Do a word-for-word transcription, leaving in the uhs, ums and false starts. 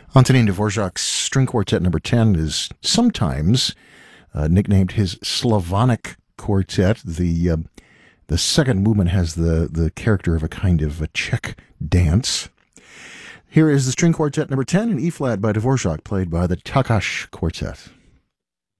Antonin Dvorak's String Quartet number ten is sometimes uh, nicknamed his Slavonic Quartet. The uh, the second movement has the, the character of a kind of a Czech dance. Here is the String Quartet number ten in E-flat by Dvorak, played by the Takács Quartet.